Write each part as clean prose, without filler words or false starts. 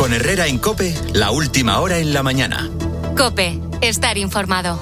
Con Herrera en COPE, la última hora en la mañana. COPE, estar informado.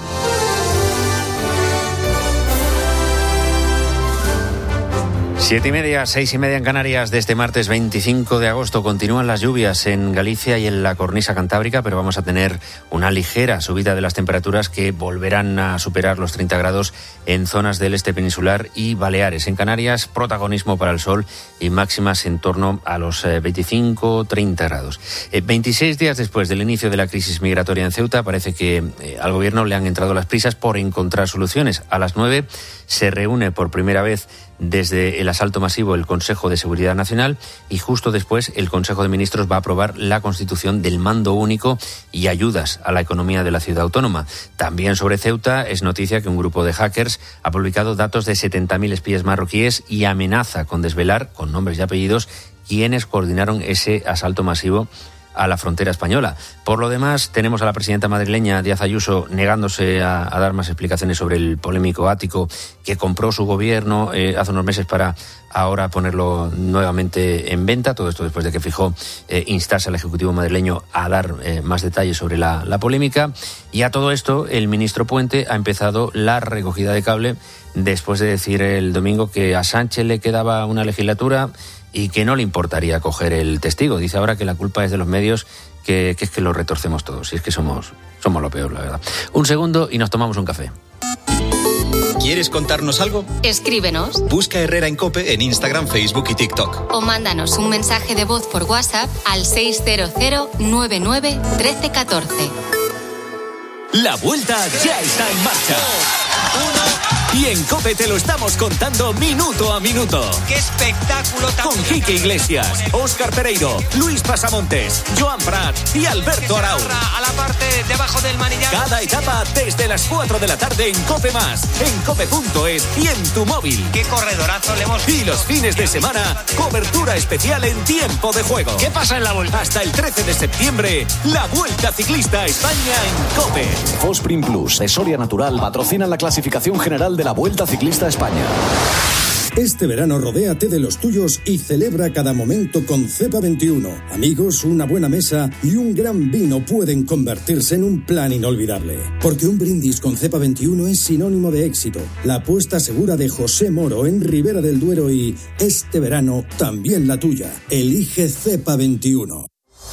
7:30, 6:30 en Canarias. De este martes 25 de agosto continúan las lluvias en Galicia y en la cornisa cantábrica, pero vamos a tener una ligera subida de las temperaturas que volverán a superar los 30 grados en zonas del este peninsular y Baleares. En Canarias, protagonismo para el sol y máximas en torno a los 25-30 grados. 26 días después del inicio de la crisis migratoria en Ceuta, parece que al gobierno le han entrado las prisas por encontrar soluciones. A las 9 se reúne por primera vez desde el asalto masivo el Consejo de Seguridad Nacional y justo después el Consejo de Ministros va a aprobar la constitución del mando único y ayudas a la economía de la ciudad autónoma. También sobre Ceuta es noticia que un grupo de hackers ha publicado datos de 70.000 espías marroquíes y amenaza con desvelar, con nombres y apellidos, quiénes coordinaron ese asalto masivo a la frontera española. Por lo demás, tenemos a la presidenta madrileña Díaz Ayuso negándose a dar más explicaciones sobre el polémico ático que compró su gobierno hace unos meses para ahora ponerlo nuevamente en venta. Todo esto después de que Feijóo instase al Ejecutivo madrileño a dar más detalles sobre la polémica. Y a todo esto, el ministro Puente ha empezado la recogida de cable después de decir el domingo que a Sánchez le quedaba una legislatura y que no le importaría coger el testigo. Dice ahora que la culpa es de los medios, que es que lo retorcemos todos. Y es que somos lo peor, la verdad. Un segundo y nos tomamos un café. ¿Quieres contarnos algo? Escríbenos. Busca Herrera en COPE en Instagram, Facebook y TikTok. O mándanos un mensaje de voz por WhatsApp al 600-99-1314. La vuelta ya está en marcha. Y en COPE te lo estamos contando minuto a minuto. ¡Qué espectáculo! Con Quique Iglesias, Óscar Pereiro, Luis Pasamontes, Joan Prat y Alberto Arau. A la parte de abajo del manillar. Cada etapa desde las 4 de la tarde en COPE+, en cope.es y en tu móvil. ¡Qué corredorazo le hemos Y los fines de semana, cobertura especial en tiempo de juego. ¿Qué pasa en la vuelta? Hasta el 13 de septiembre, la Vuelta Ciclista a España en COPE. Fosprin Plus de Soria Natural patrocinan la clasificación general de la Vuelta Ciclista a España. Este verano rodéate de los tuyos y celebra cada momento con Cepa 21. Amigos, una buena mesa y un gran vino pueden convertirse en un plan inolvidable. Porque un brindis con Cepa 21 es sinónimo de éxito. La apuesta segura de José Moro en Ribera del Duero y este verano también la tuya. Elige Cepa 21.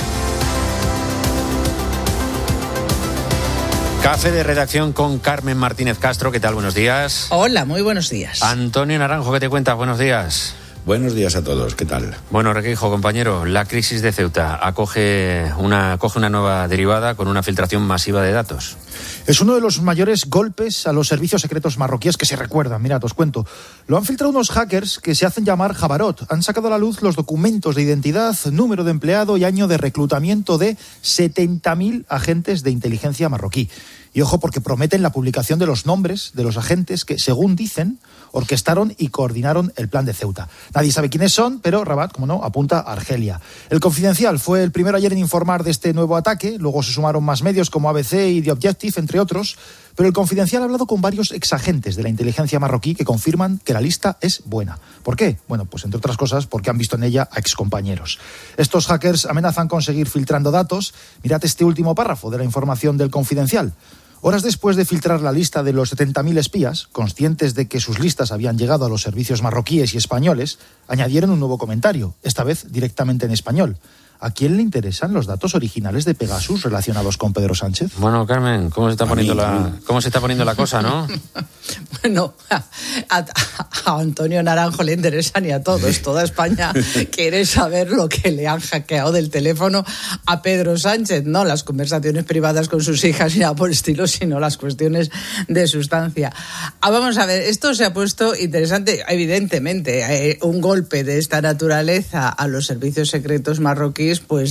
Café de redacción con Carmen Martínez Castro. ¿Qué tal? Buenos días. Hola, muy buenos días. Antonio Naranjo, ¿qué te cuentas? Buenos días. Buenos días a todos, ¿qué tal? Bueno, Requeijo, compañero, la crisis de Ceuta coge una nueva derivada con una filtración masiva de datos. Es uno de los mayores golpes a los servicios secretos marroquíes que se recuerdan. Mirad, os cuento. Lo han filtrado unos hackers que se hacen llamar Jabarot. Han sacado a la luz los documentos de identidad, número de empleado y año de reclutamiento de 70.000 agentes de inteligencia marroquí. Y ojo, porque prometen la publicación de los nombres de los agentes que, según dicen, orquestaron y coordinaron el plan de Ceuta. Nadie sabe quiénes son, pero Rabat, como no, apunta a Argelia. El Confidencial fue el primero ayer en informar de este nuevo ataque, luego se sumaron más medios como ABC y The Objective, entre otros, pero el Confidencial ha hablado con varios exagentes de la inteligencia marroquí que confirman que la lista es buena. ¿Por qué? Bueno, pues entre otras cosas porque han visto en ella a excompañeros. Estos hackers amenazan con seguir filtrando datos. Mirad este último párrafo de la información del Confidencial. Horas después de filtrar la lista de los 70.000 espías, conscientes de que sus listas habían llegado a los servicios marroquíes y españoles, añadieron un nuevo comentario, esta vez directamente en español. ¿A quién le interesan los datos originales de Pegasus relacionados con Pedro Sánchez? Bueno, Carmen, ¿cómo se está poniendo la cosa, no? Bueno, a Antonio Naranjo le interesan y a todos. Toda España quiere saber lo que le han hackeado del teléfono a Pedro Sánchez. No las conversaciones privadas con sus hijas y nada por el estilo, sino las cuestiones de sustancia. Vamos a ver, esto se ha puesto interesante. Evidentemente, un golpe de esta naturaleza a los servicios secretos marroquíes, pues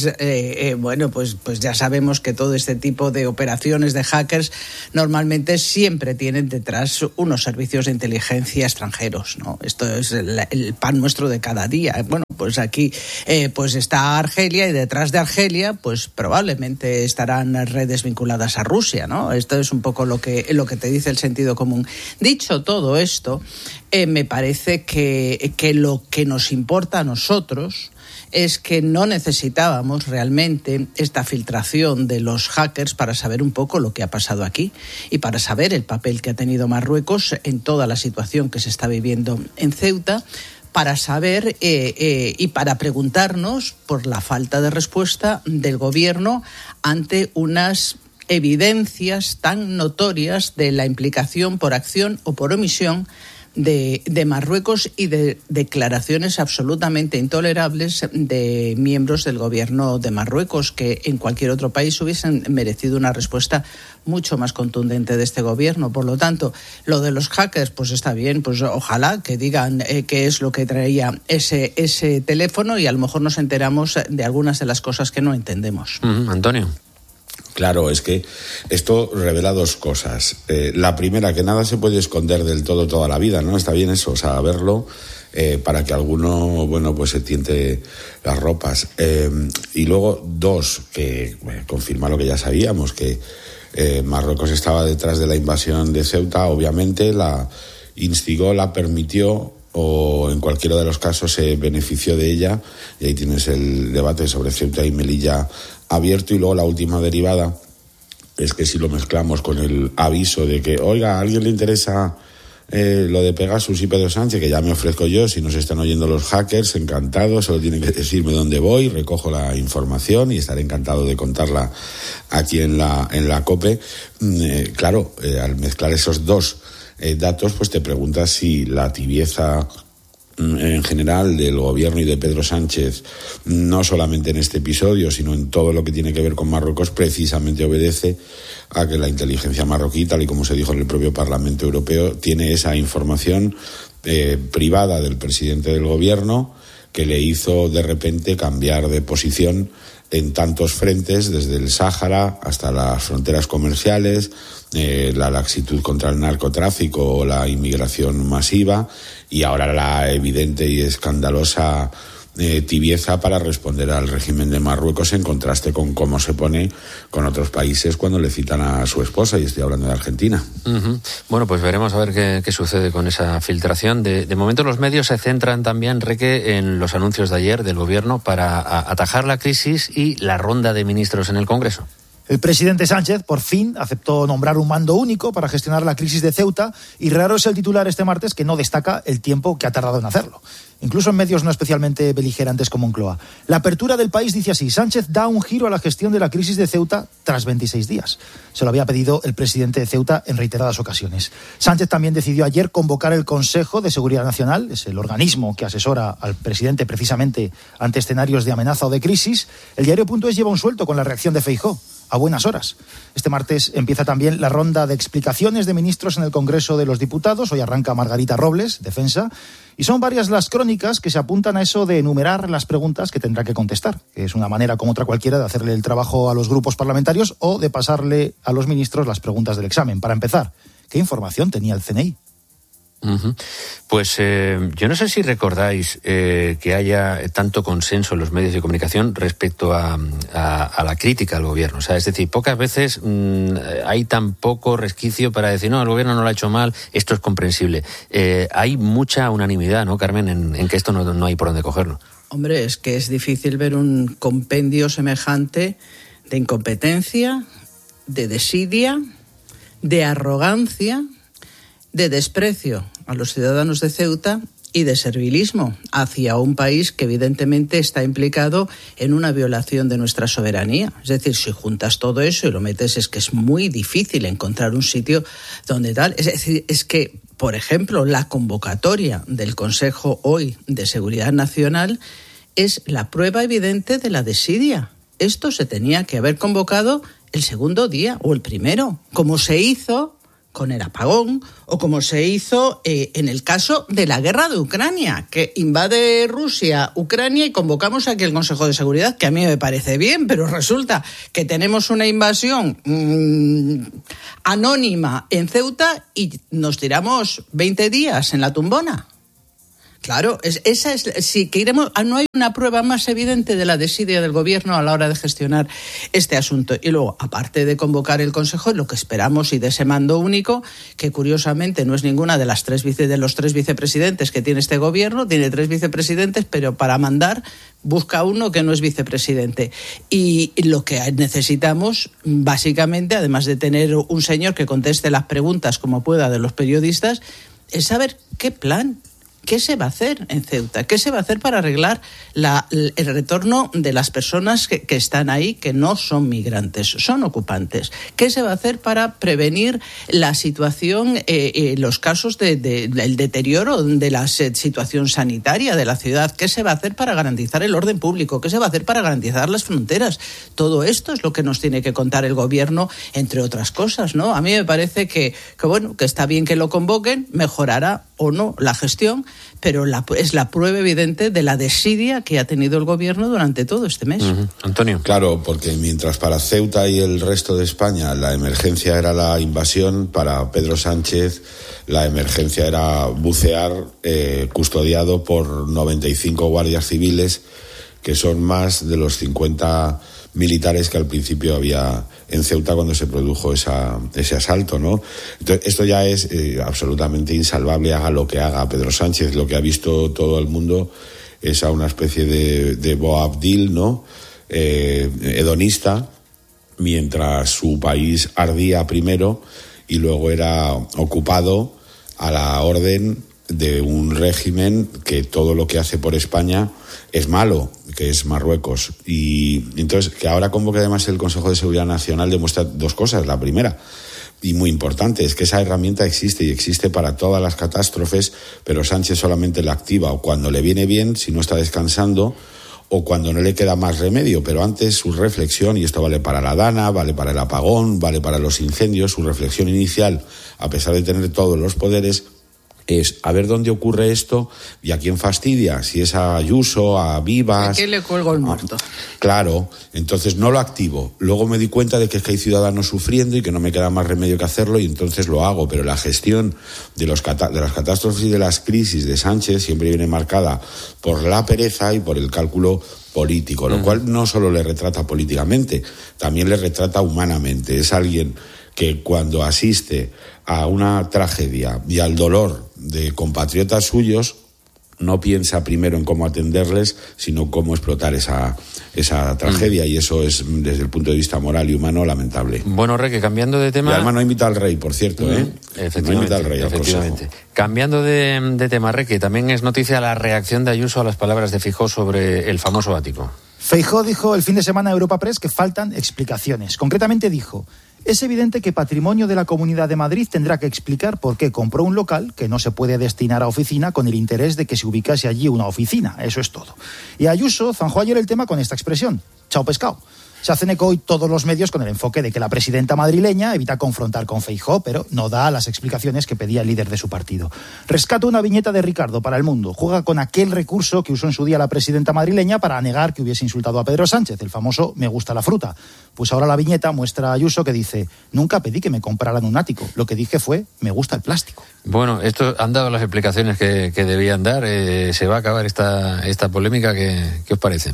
ya sabemos que todo este tipo de operaciones de hackers normalmente siempre tienen detrás unos servicios de inteligencia extranjeros, ¿no? Esto es el pan nuestro de cada día. Bueno, pues aquí pues está Argelia y detrás de Argelia pues probablemente estarán redes vinculadas a Rusia, ¿no? Esto es un poco lo que te dice el sentido común. Dicho todo esto, me parece que lo que nos importa a nosotros es que no necesitábamos realmente esta filtración de los hackers para saber un poco lo que ha pasado aquí y para saber el papel que ha tenido Marruecos en toda la situación que se está viviendo en Ceuta, para saber y para preguntarnos por la falta de respuesta del gobierno ante unas evidencias tan notorias de la implicación por acción o por omisión de Marruecos y de declaraciones absolutamente intolerables de miembros del gobierno de Marruecos, que en cualquier otro país hubiesen merecido una respuesta mucho más contundente de este gobierno. Por lo tanto, lo de los hackers, pues está bien, pues ojalá que digan qué es lo que traía ese teléfono y a lo mejor nos enteramos de algunas de las cosas que no entendemos. Antonio. Claro, es que esto revela dos cosas. La primera, que nada se puede esconder del todo toda la vida, ¿no? Está bien eso, saberlo, para que alguno, pues se tiente las ropas. Y luego, dos, que confirma lo que ya sabíamos, que Marruecos estaba detrás de la invasión de Ceuta, obviamente, la instigó, la permitió, o en cualquiera de los casos se benefició de ella, y ahí tienes el debate sobre Ceuta y Melilla abierto. Y luego la última derivada es que si lo mezclamos con el aviso de que, oiga, a alguien le interesa lo de Pegasus y Pedro Sánchez, que ya me ofrezco yo, si nos están oyendo los hackers, encantado, solo tienen que decirme dónde voy, recojo la información y estaré encantado de contarla aquí en la COPE. Claro, al mezclar esos dos datos, pues te preguntas si la tibieza en general del gobierno y de Pedro Sánchez, no solamente en este episodio, sino en todo lo que tiene que ver con Marruecos, precisamente obedece a que la inteligencia marroquí, tal y como se dijo en el propio Parlamento Europeo, tiene esa información privada del presidente del gobierno que le hizo de repente cambiar de posición en tantos frentes, desde el Sáhara hasta las fronteras comerciales, la laxitud contra el narcotráfico o la inmigración masiva, y ahora la evidente y escandalosa tibieza para responder al régimen de Marruecos, en contraste con cómo se pone con otros países cuando le citan a su esposa, y estoy hablando de Argentina. Uh-huh. Bueno, pues veremos a ver qué sucede con esa filtración. De momento los medios se centran también, Reque, en los anuncios de ayer del gobierno para atajar la crisis y la ronda de ministros en el Congreso. El presidente Sánchez, por fin, aceptó nombrar un mando único para gestionar la crisis de Ceuta, y raro es el titular este martes que no destaca el tiempo que ha tardado en hacerlo, incluso en medios no especialmente beligerantes como Moncloa. La apertura del País dice así: Sánchez da un giro a la gestión de la crisis de Ceuta tras 26 días. Se lo había pedido el presidente de Ceuta en reiteradas ocasiones. Sánchez también decidió ayer convocar el Consejo de Seguridad Nacional, es el organismo que asesora al presidente precisamente ante escenarios de amenaza o de crisis. El diario.es lleva un suelto con la reacción de Feijóo, a buenas horas. Este martes empieza también la ronda de explicaciones de ministros en el Congreso de los Diputados. Hoy arranca Margarita Robles, Defensa, y son varias las crónicas que se apuntan a eso de enumerar las preguntas que tendrá que contestar, que es una manera como otra cualquiera de hacerle el trabajo a los grupos parlamentarios o de pasarle a los ministros las preguntas del examen. Para empezar, ¿qué información tenía el CNI? Uh-huh. Pues yo no sé si recordáis que haya tanto consenso en los medios de comunicación respecto a la crítica al gobierno. O sea, es decir, pocas veces hay tan poco resquicio para decir, no, el gobierno no lo ha hecho mal, esto es comprensible. Hay mucha unanimidad, ¿no, Carmen?, en que esto no hay por dónde cogerlo. Hombre, es que es difícil ver un compendio semejante de incompetencia, de desidia, de arrogancia, de desprecio a los ciudadanos de Ceuta y de servilismo hacia un país que evidentemente está implicado en una violación de nuestra soberanía. Es decir, si juntas todo eso y lo metes, es que es muy difícil encontrar un sitio donde tal. Es decir, es que, por ejemplo, la convocatoria del Consejo hoy de Seguridad Nacional es la prueba evidente de la desidia. Esto se tenía que haber convocado el segundo día o el primero, como se hizo con el apagón, o como se hizo en el caso de la guerra de Ucrania, que invade Rusia Ucrania y convocamos aquí el Consejo de Seguridad, que a mí me parece bien, pero resulta que tenemos una invasión anónima en Ceuta y nos tiramos 20 días en la tumbona. Claro, esa es, si queremos, no hay una prueba más evidente de la desidia del gobierno a la hora de gestionar este asunto. Y luego, aparte de convocar el Consejo, lo que esperamos y de ese mando único, que curiosamente no es ninguna de los tres vicepresidentes que tiene este gobierno, tiene 3 vicepresidentes, pero para mandar busca uno que no es vicepresidente. Y lo que necesitamos, básicamente, además de tener un señor que conteste las preguntas como pueda de los periodistas, es saber qué plan. ¿Qué se va a hacer en Ceuta? ¿Qué se va a hacer para arreglar el retorno de las personas que están ahí, que no son migrantes, son ocupantes? ¿Qué se va a hacer para prevenir la situación, los casos del deterioro de la situación sanitaria de la ciudad? ¿Qué se va a hacer para garantizar el orden público? ¿Qué se va a hacer para garantizar las fronteras? Todo esto es lo que nos tiene que contar el gobierno, entre otras cosas, ¿no? A mí me parece que está bien que lo convoquen, mejorará o no la gestión, pero es la prueba evidente de la desidia que ha tenido el gobierno durante todo este mes. Antonio. Claro, porque mientras para Ceuta y el resto de España la emergencia era la invasión, para Pedro Sánchez la emergencia era bucear custodiado por 95 guardias civiles, que son más de los 50 militares que al principio había en Ceuta cuando se produjo ese asalto, ¿no? Entonces, esto ya es absolutamente insalvable, haga lo que haga Pedro Sánchez. Lo que ha visto todo el mundo es a una especie de Boabdil, ¿no? Hedonista, mientras su país ardía primero y luego era ocupado a la orden de un régimen que todo lo que hace por España es malo, que es Marruecos. Y entonces, que ahora convoque además el Consejo de Seguridad Nacional demuestra 2 cosas. La primera, y muy importante, es que esa herramienta existe y existe para todas las catástrofes, pero Sánchez solamente la activa o cuando le viene bien, si no está descansando, o cuando no le queda más remedio. Pero antes su reflexión, y esto vale para la Dana, vale para el apagón, vale para los incendios, su reflexión inicial, a pesar de tener todos los poderes, es a ver dónde ocurre esto y a quién fastidia, si es a Ayuso, a Vivas. ¿A qué le cuelgo el muerto? Claro, entonces no lo activo. Luego me di cuenta de que es que hay ciudadanos sufriendo y que no me queda más remedio que hacerlo y entonces lo hago. Pero la gestión de las catástrofes y de las crisis de Sánchez siempre viene marcada por la pereza y por el cálculo político, lo cual no solo le retrata políticamente, también le retrata humanamente. Es alguien que cuando asiste a una tragedia y al dolor de compatriotas suyos, no piensa primero en cómo atenderles, sino cómo explotar esa tragedia, y eso es, desde el punto de vista moral y humano, lamentable. Bueno, Reque, cambiando de tema... Y además no invita al rey, por cierto, Efectivamente, no invita al rey, efectivamente. Cambiando de tema, Reque, también es noticia la reacción de Ayuso a las palabras de Feijóo sobre el famoso ático. Feijóo dijo el fin de semana a Europa Press que faltan explicaciones. Concretamente dijo: es evidente que Patrimonio de la Comunidad de Madrid tendrá que explicar por qué compró un local que no se puede destinar a oficina con el interés de que se ubicase allí una oficina. Eso es todo. Y Ayuso zanjó ayer el tema con esta expresión: chao pescado. Se hacen eco hoy todos los medios con el enfoque de que la presidenta madrileña evita confrontar con Feijóo, pero no da las explicaciones que pedía el líder de su partido. Rescata una viñeta de Ricardo para El Mundo. Juega con aquel recurso que usó en su día la presidenta madrileña para negar que hubiese insultado a Pedro Sánchez, el famoso "me gusta la fruta". Pues ahora la viñeta muestra a Ayuso que dice: nunca pedí que me compraran un ático. Lo que dije fue: me gusta el plástico. Bueno, esto han dado las explicaciones que debían dar. Se va a acabar esta polémica. ¿Qué os parece?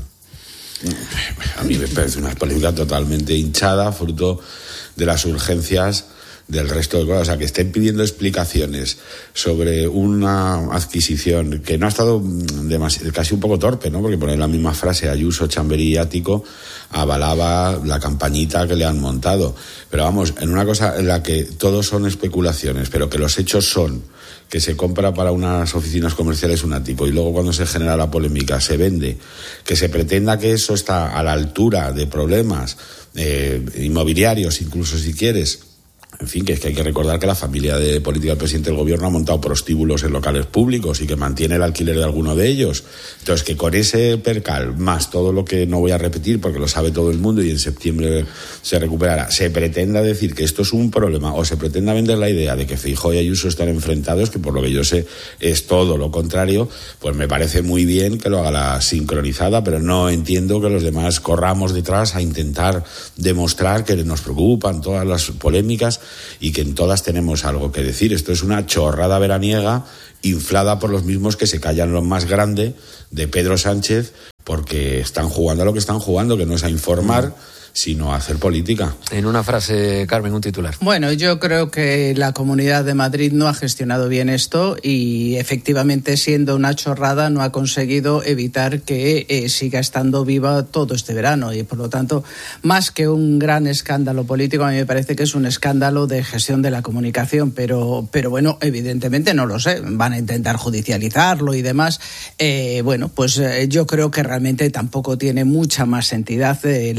A mí me parece una polémica totalmente hinchada, fruto de las urgencias del resto de cosas. O sea, que estén pidiendo explicaciones sobre una adquisición que no ha estado casi un poco torpe, ¿no? Porque poner la misma frase, Ayuso, Chamberí y ático, avalaba la campañita que le han montado. Pero vamos, en una cosa en la que todos son especulaciones, pero que los hechos son que se compra para unas oficinas comerciales un ático y luego, cuando se genera la polémica, se vende, que se pretenda que eso está a la altura de problemas inmobiliarios, incluso si quieres. En fin, que es que hay que recordar que la familia de política del presidente del gobierno ha montado prostíbulos en locales públicos y que mantiene el alquiler de alguno de ellos. Entonces, que con ese percal, más todo lo que no voy a repetir porque lo sabe todo el mundo y en septiembre se recuperará, se pretenda decir que esto es un problema o se pretenda vender la idea de que Feijóo y Ayuso están enfrentados, que por lo que yo sé es todo lo contrario, pues me parece muy bien que lo haga la sincronizada, pero no entiendo que los demás corramos detrás a intentar demostrar que nos preocupan todas las polémicas. y que en todas tenemos algo que decir. Esto es una chorrada veraniega inflada por los mismos que se callan lo más grande de Pedro Sánchez, porque están jugando a lo que están jugando, que no es a informar, sino a hacer política. En una frase, Carmen, un titular. Bueno, yo creo que la Comunidad de Madrid no ha gestionado bien esto y efectivamente, siendo una chorrada, no ha conseguido evitar que siga estando viva todo este verano y, por lo tanto, más que un gran escándalo político, a mí me parece que es un escándalo de gestión de la comunicación, pero bueno, evidentemente no lo sé, van a intentar judicializarlo y demás. Yo creo que realmente tampoco tiene mucha más entidad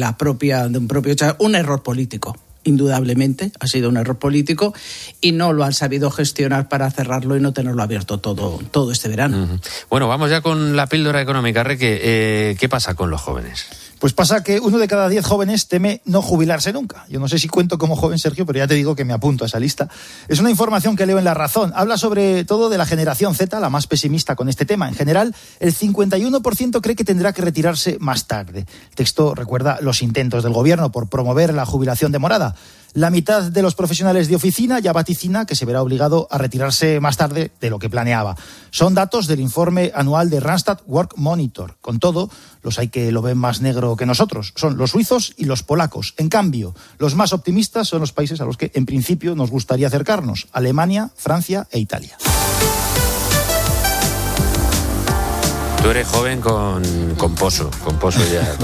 un error político. Indudablemente ha sido un error político y no lo han sabido gestionar para cerrarlo y no tenerlo abierto todo este verano. Uh-huh. Bueno, vamos ya con la píldora económica. Reque, ¿qué pasa con los jóvenes? Pues pasa que 1 de cada 10 jóvenes teme no jubilarse nunca. Yo no sé si cuento como joven, Sergio, pero ya te digo que me apunto a esa lista. Es una información que leo en La Razón. Habla sobre todo de la generación Z, la más pesimista con este tema. En general, el 51% cree que tendrá que retirarse más tarde. El texto recuerda los intentos del gobierno por promover la jubilación demorada. La mitad de los profesionales de oficina ya vaticina que se verá obligado a retirarse más tarde de lo que planeaba. Son datos del informe anual de Randstad Work Monitor. Con todo, los hay que lo ven más negro que nosotros. Son los suizos y los polacos. En cambio, los más optimistas son los países a los que en principio nos gustaría acercarnos: Alemania, Francia e Italia. Tú eres joven con pozo ya.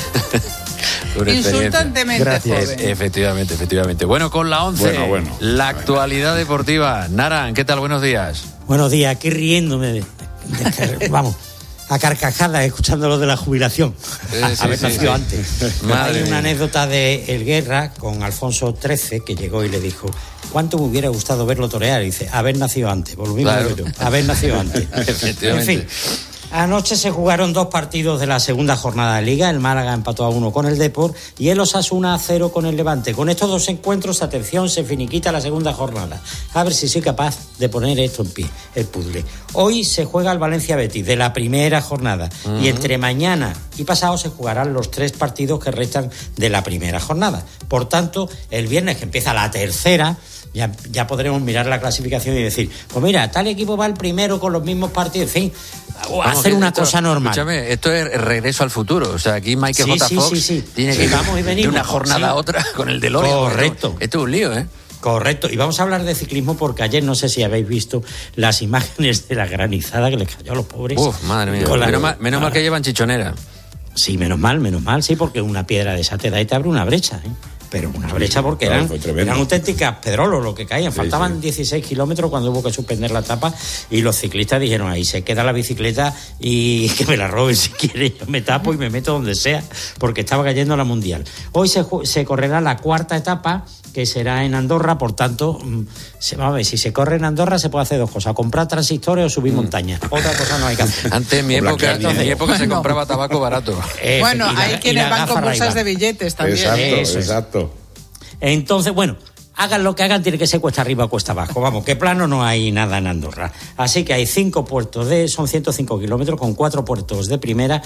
Insultantemente joven. Efectivamente. Bueno, con la 11, la actualidad deportiva. Naran, ¿qué tal? Buenos días. Buenos días, aquí riéndome vamos, a carcajadas escuchando lo de la jubilación. Haber nacido antes. Hay una anécdota de El Guerra con Alfonso XIII, que llegó y le dijo: ¿cuánto me hubiera gustado verlo torear? Y dice: haber nacido antes, por lo mismo que yo, haber nacido antes. En fin. Anoche se jugaron 2 partidos de la segunda jornada de Liga. El Málaga empató a 1 con el Depor y el Osasuna a 0 con el Levante. Con estos 2 encuentros, atención, se finiquita la segunda jornada. A ver si soy capaz de poner esto en pie, el puzzle. Hoy se juega el Valencia-Betis de la primera jornada. Uh-huh. Y entre mañana y pasado se jugarán los 3 partidos que restan de la primera jornada. Por tanto, el viernes, que empieza la tercera, ya podremos mirar la clasificación y decir: pues mira, tal equipo va el primero con los mismos partidos, en fin, hacer una cosa normal. Escúchame, esto es regreso al futuro. O sea, aquí Michael J. Fox tiene que ir de una jornada a otra con el DeLorean. Correcto. Esto es un lío, ¿eh? Correcto. Y vamos a hablar de ciclismo porque ayer no sé si habéis visto las imágenes de la granizada que les cayó a los pobres. Madre mía. Menos mal que llevan chichonera. Sí, menos mal, sí, porque una piedra de esa te da y te abre una brecha, ¿eh? Pero una brecha porque eran auténticas pedrolos lo que caían. Faltaban 16 kilómetros cuando hubo que suspender la etapa y los ciclistas dijeron: ahí se queda la bicicleta y que me la roben si quieren, yo me tapo y me meto donde sea, porque estaba cayendo la mundial. Hoy se correrá la 4ª etapa, que será en Andorra. Por tanto, vamos a ver, si se corre en Andorra se puede hacer 2 cosas: comprar transistores o subir montañas. Otra cosa no hay que hacer. Antes en mi época se compraba tabaco barato. Bueno, hay quienes van con bolsas de billetes también. Exacto. Entonces, bueno, hagan lo que hagan, tiene que ser cuesta arriba o cuesta abajo. Vamos, que plano no hay nada en Andorra. Así que hay 5 puertos, son 105 kilómetros con 4 puertos de primera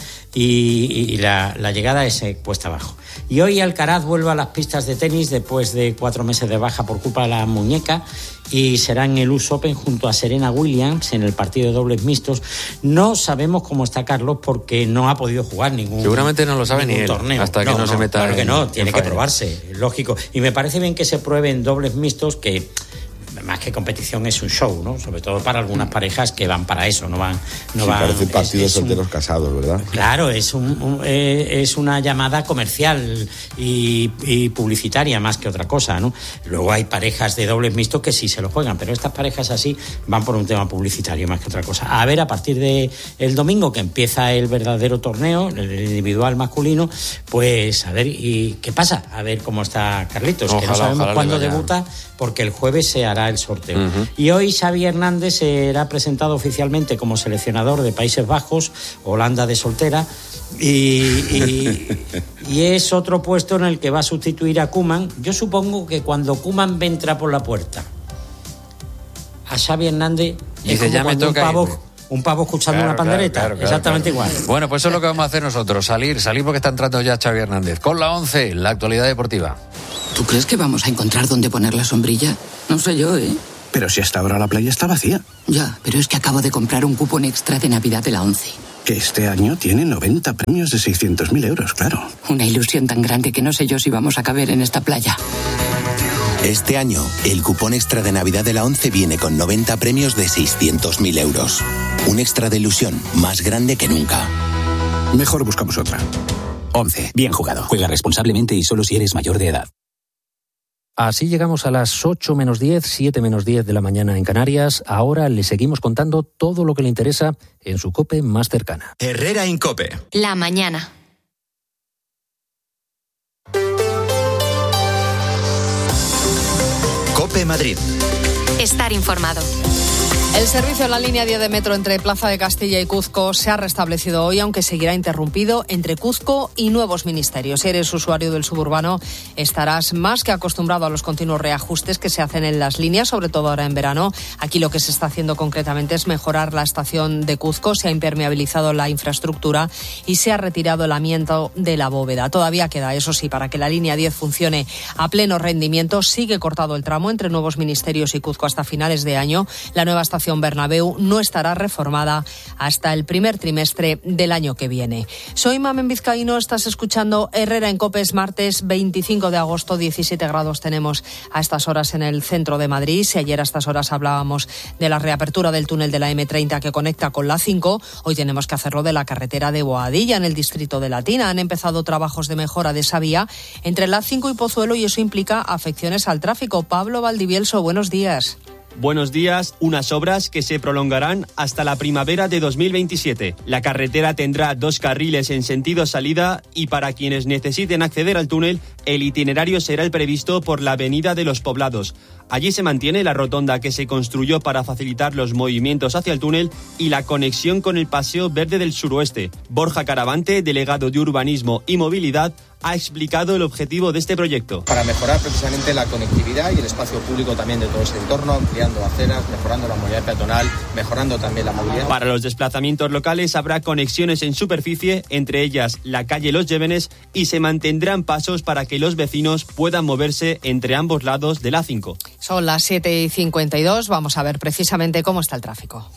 y la llegada es cuesta abajo. Y hoy Alcaraz vuelve a las pistas de tenis después de 4 meses de baja por culpa de la muñeca y será en el US Open junto a Serena Williams en el partido de dobles mixtos. No sabemos cómo está Carlos porque no ha podido jugar ningún Seguramente no lo sabe ni él, torneo. Hasta que no se meta. Claro que no, tiene que probarse, lógico. Y me parece bien que se prueben dobles mixtos, que más que competición es un show, ¿no? Sobre todo para algunas parejas que van para eso, no van. Parece un partido de solteros casados, ¿verdad? Claro, es una llamada comercial y publicitaria más que otra cosa, ¿no? Luego hay parejas de dobles mixtos que sí se lo juegan, pero estas parejas así van por un tema publicitario más que otra cosa. A ver, a partir de el domingo, que empieza el verdadero torneo, el individual masculino, pues a ver y qué pasa, a ver cómo está Carlitos, que no sabemos cuándo debuta, porque el jueves se hará el sorteo. Uh-huh. Y hoy Xavi Hernández será presentado oficialmente como seleccionador de Países Bajos, Holanda de soltera, y es otro puesto en el que va a sustituir a Koeman. Yo supongo que cuando Koeman entra por la puerta, a Xavi Hernández dice: ya me toca un pavo escuchando una pandereta, exactamente igual. Bueno, pues eso es lo que vamos a hacer nosotros, salir porque está entrando ya Xavi Hernández. Con la 11, la actualidad deportiva. ¿Tú crees que vamos a encontrar dónde poner la sombrilla? No sé yo, ¿eh? Pero si hasta ahora la playa está vacía. Ya, pero es que acabo de comprar un cupón extra de Navidad de la 11. Que este año tiene 90 premios de 600.000 euros, claro. Una ilusión tan grande que no sé yo si vamos a caber en esta playa. Este año, el cupón extra de Navidad de la 11 viene con 90 premios de 600.000 euros. Un extra de ilusión más grande que nunca. Mejor buscamos otra. 11. Bien jugado. Juega responsablemente y solo si eres mayor de edad. Así llegamos a las 8 menos 10, 7 menos 10 de la mañana en Canarias. Ahora le seguimos contando todo lo que le interesa en su COPE más cercana. Herrera Incope. La mañana. COPE Madrid. Estar informado. El servicio en la línea 10 de metro entre Plaza de Castilla y Cuzco se ha restablecido hoy, aunque seguirá interrumpido entre Cuzco y nuevos ministerios. Si eres usuario del suburbano, estarás más que acostumbrado a los continuos reajustes que se hacen en las líneas, sobre todo ahora en verano. Aquí lo que se está haciendo concretamente es mejorar la estación de Cuzco. Se ha impermeabilizado la infraestructura y se ha retirado el amianto de la bóveda. Todavía queda, eso sí, para que la línea 10 funcione a pleno rendimiento. Sigue cortado el tramo entre nuevos ministerios y Cuzco hasta finales de año. La nueva estación Bernabéu no estará reformada hasta el primer trimestre del año que viene. Soy Mamen Vizcaíno, estás escuchando Herrera en COPE. Es martes 25 de agosto, 17 grados tenemos a estas horas en el centro de Madrid. Si ayer a estas horas hablábamos de la reapertura del túnel de la M30 que conecta con la 5, hoy tenemos que hacerlo de la carretera de Boadilla en el distrito de Latina. Han empezado trabajos de mejora de esa vía entre la 5 y Pozuelo y eso implica afecciones al tráfico. Pablo Valdivielso, buenos días. Buenos días, unas obras que se prolongarán hasta la primavera de 2027. La carretera tendrá 2 carriles en sentido salida y para quienes necesiten acceder al túnel, el itinerario será el previsto por la Avenida de los Poblados. Allí se mantiene la rotonda que se construyó para facilitar los movimientos hacia el túnel y la conexión con el Paseo Verde del Suroeste. Borja Caravante, delegado de Urbanismo y Movilidad, ha explicado el objetivo de este proyecto. Para mejorar precisamente la conectividad y el espacio público también de todo este entorno, ampliando aceras, mejorando la movilidad peatonal, mejorando también la movilidad. Para los desplazamientos locales habrá conexiones en superficie, entre ellas la calle Los Llévenes, y se mantendrán pasos para que los vecinos puedan moverse entre ambos lados de la 5. Son las 7:52, vamos a ver precisamente cómo está el tráfico.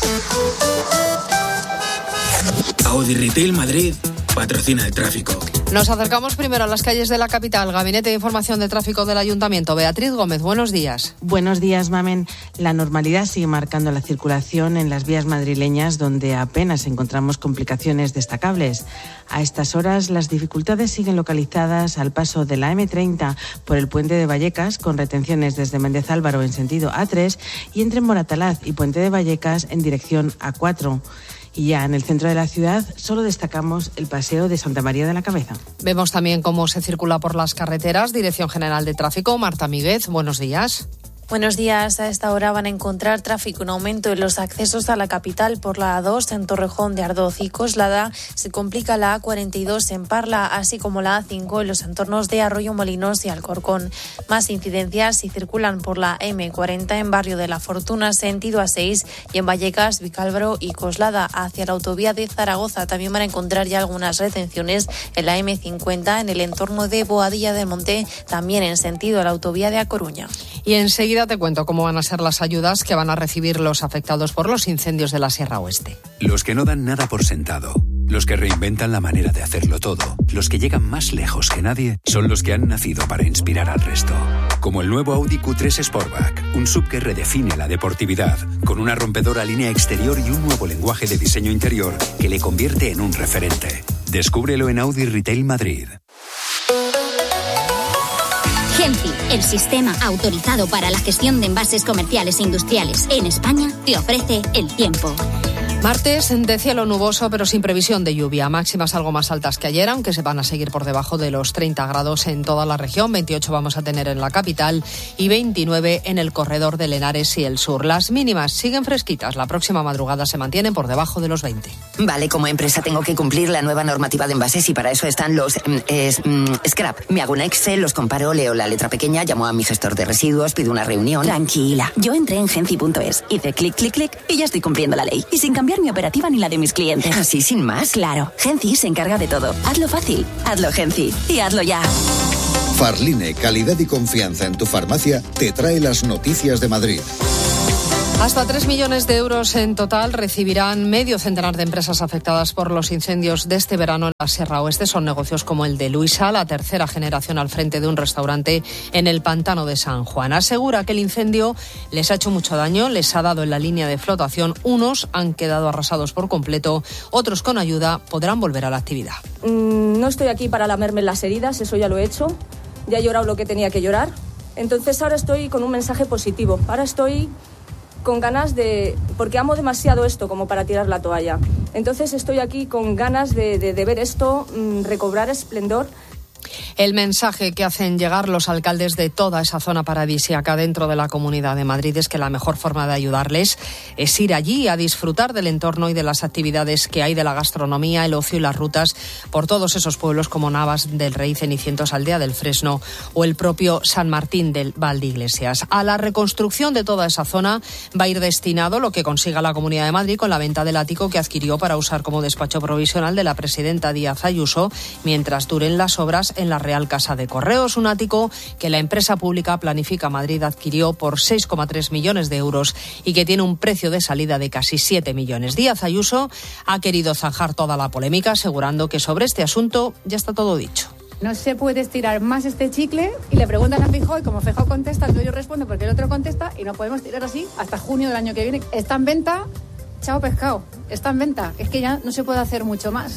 Audi Retail Madrid patrocina el tráfico. Nos acercamos primero a las calles de la capital. Gabinete de Información de Tráfico del Ayuntamiento. Beatriz Gómez, buenos días. Buenos días, Mamen. La normalidad sigue marcando la circulación en las vías madrileñas, donde apenas encontramos complicaciones destacables. A estas horas, las dificultades siguen localizadas al paso de la M30 por el puente de Vallecas, con retenciones desde Méndez Álvaro en sentido A3 y entre Moratalaz y Puente de Vallecas en dirección A4. Y ya en el centro de la ciudad solo destacamos el paseo de Santa María de la Cabeza. Vemos también cómo se circula por las carreteras. Dirección General de Tráfico, Marta Míguez, buenos días. Buenos días. A esta hora van a encontrar tráfico en aumento en los accesos a la capital por la A2 en Torrejón de Ardoz y Coslada. Se complica la A42 en Parla, así como la A5 en los entornos de Arroyo Molinos y Alcorcón. Más incidencias si circulan por la M40 en Barrio de la Fortuna, sentido A6, y en Vallecas, Vicálvaro y Coslada. Hacia la autovía de Zaragoza también van a encontrar ya algunas retenciones en la M50 en el entorno de Boadilla del Monte, también en sentido a la autovía de A Coruña. Y enseguida te cuento cómo van a ser las ayudas que van a recibir los afectados por los incendios de la Sierra Oeste. Los que no dan nada por sentado, los que reinventan la manera de hacerlo todo, los que llegan más lejos que nadie, son los que han nacido para inspirar al resto. Como el nuevo Audi Q3 Sportback, un SUV que redefine la deportividad, con una rompedora línea exterior y un nuevo lenguaje de diseño interior que le convierte en un referente. Descúbrelo en Audi Retail Madrid. Genfi, el sistema autorizado para la gestión de envases comerciales e industriales en España, te ofrece el tiempo. Martes de cielo nuboso pero sin previsión de lluvia. Máximas algo más altas que ayer, aunque se van a seguir por debajo de los 30 grados en toda la región. 28 vamos a tener en la capital y 29 en el corredor de Henares y el sur. Las mínimas siguen fresquitas. La próxima madrugada se mantienen por debajo de los 20. Vale, como empresa tengo que cumplir la nueva normativa de envases y para eso están los scrap. Me hago un Excel, los comparo, leo la letra pequeña, llamo a mi gestor de residuos, pido una reunión. Tranquila, yo entré en Genci.es, hice clic, clic, clic y ya estoy cumpliendo la ley. Y sin cambiar mi operativa ni la de mis clientes. ¿Así sin más? Claro, Genci se encarga de todo. Hazlo fácil, hazlo Genci y hazlo ya. Farline, calidad y confianza en tu farmacia, te trae las noticias de Madrid. Hasta 3 millones de euros en total recibirán medio centenar de empresas afectadas por los incendios de este verano en la Sierra Oeste. Son negocios como el de Luisa, la tercera generación al frente de un restaurante en el pantano de San Juan. Asegura que el incendio les ha hecho mucho daño, les ha dado en la línea de flotación. Unos han quedado arrasados por completo, otros con ayuda podrán volver a la actividad. No estoy aquí para lamerme las heridas, eso ya lo he hecho. Ya he llorado lo que tenía que llorar. Entonces ahora estoy con un mensaje positivo. Ahora estoy con ganas porque amo demasiado esto como para tirar la toalla. Entonces estoy aquí con ganas de ver esto recobrar esplendor. El mensaje que hacen llegar los alcaldes de toda esa zona paradisíaca dentro de la Comunidad de Madrid es que la mejor forma de ayudarles es ir allí a disfrutar del entorno y de las actividades que hay, de la gastronomía, el ocio y las rutas por todos esos pueblos como Navas del Rey, Cenicientos, Aldea del Fresno o el propio San Martín del Valdeiglesias. A la reconstrucción de toda esa zona va a ir destinado lo que consiga la Comunidad de Madrid con la venta del ático que adquirió para usar como despacho provisional de la presidenta Díaz Ayuso mientras duren las obras en la Real Casa de Correos, un ático que la empresa pública Planifica Madrid adquirió por 6,3 millones de euros y que tiene un precio de salida de casi 7 millones. Díaz Ayuso ha querido zanjar toda la polémica, asegurando que sobre este asunto ya está todo dicho. No se puede estirar más este chicle y le preguntan a Feijóo y como Feijóo contesta, yo respondo porque el otro contesta y no podemos tirar así hasta junio del año que viene. Está en venta, chao pescado, está en venta. Es que ya no se puede hacer mucho más.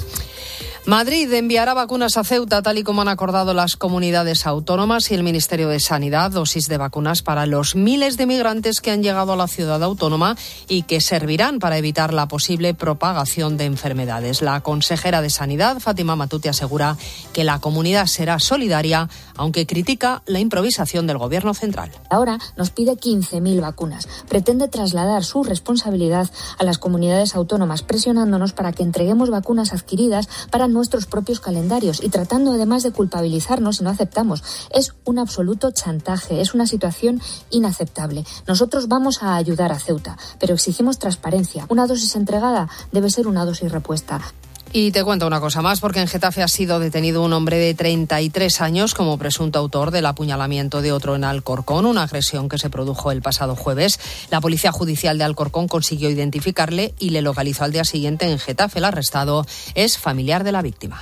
Madrid enviará vacunas a Ceuta, tal y como han acordado las comunidades autónomas y el Ministerio de Sanidad, dosis de vacunas para los miles de migrantes que han llegado a la ciudad autónoma y que servirán para evitar la posible propagación de enfermedades. La consejera de Sanidad, Fátima Matute, asegura que la comunidad será solidaria, aunque critica la improvisación del Gobierno central. Ahora nos pide 15.000 vacunas. Pretende trasladar su responsabilidad a las comunidades autónomas, presionándonos para que entreguemos vacunas adquiridas para nuestros propios calendarios y tratando además de culpabilizarnos si no aceptamos. Es un absoluto chantaje, es una situación inaceptable. Nosotros vamos a ayudar a Ceuta, pero exigimos transparencia. Una dosis entregada debe ser una dosis repuesta. Y te cuento una cosa más, porque en Getafe ha sido detenido un hombre de 33 años como presunto autor del apuñalamiento de otro en Alcorcón, una agresión que se produjo el pasado jueves. La Policía Judicial de Alcorcón consiguió identificarle y le localizó al día siguiente en Getafe. El arrestado es familiar de la víctima.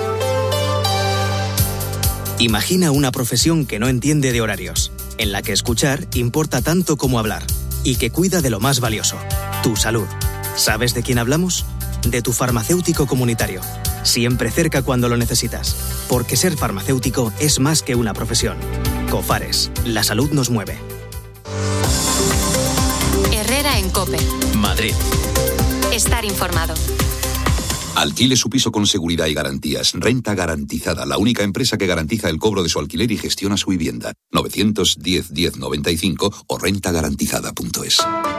Imagina una profesión que no entiende de horarios, en la que escuchar importa tanto como hablar y que cuida de lo más valioso, tu salud. ¿Sabes de quién hablamos? De tu farmacéutico comunitario, siempre cerca cuando lo necesitas, porque ser farmacéutico es más que una profesión. Cofares, la salud nos mueve. Herrera en COPE. Madrid. Estar informado. Alquile su piso con seguridad y garantías. Renta Garantizada, la única empresa que garantiza el cobro de su alquiler y gestiona su vivienda. 910-1095 o rentagarantizada.es.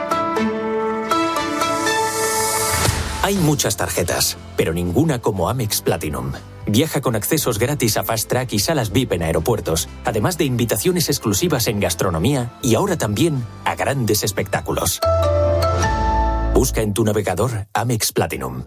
Hay muchas tarjetas, pero ninguna como Amex Platinum. Viaja con accesos gratis a Fast Track y salas VIP en aeropuertos, además de invitaciones exclusivas en gastronomía y ahora también a grandes espectáculos. Busca en tu navegador Amex Platinum.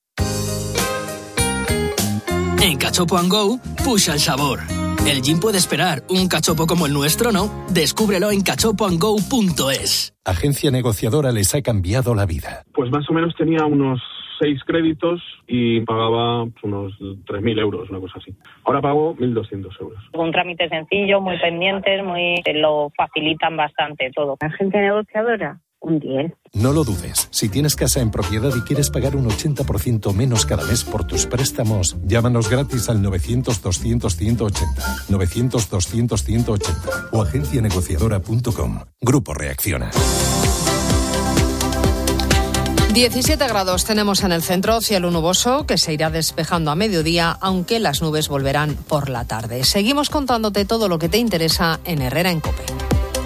En Cachopo & Go, pusha el sabor. El gin puede esperar, un cachopo como el nuestro no. Descúbrelo en cachopoandgo.es. Agencia negociadora les ha cambiado la vida. Pues más o menos tenía unos 6 créditos y pagaba unos 3.000 euros, una cosa así. Ahora pago 1.200 euros. Un trámite sencillo, muy pendientes, lo facilitan bastante todo. Agencia negociadora, un 10. No lo dudes. Si tienes casa en propiedad y quieres pagar un 80% menos cada mes por tus préstamos, llámanos gratis al 900-200-180, 900-200-180 o agencianegociadora.com. Grupo Reacciona. 17 grados tenemos en el centro, cielo nuboso que se irá despejando a mediodía, aunque las nubes volverán por la tarde. Seguimos contándote todo lo que te interesa en Herrera en COPE.